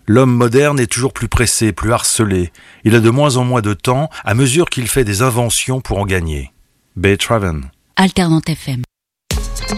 L'homme moderne est toujours plus pressé, plus harcelé. Il a de moins en moins de temps à mesure qu'il fait des inventions pour en gagner. Beethoven. Alternante FM.